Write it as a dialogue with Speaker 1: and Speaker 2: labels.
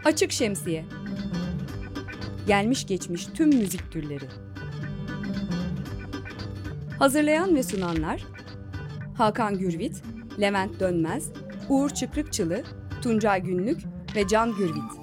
Speaker 1: Açık Şemsiye. Gelmiş geçmiş tüm müzik türleri. Hazırlayan ve sunanlar Hakan Gürvit, Levent Dönmez, Uğur Çıkrıkçılı, Tuncay Günlük ve Can Gürvit.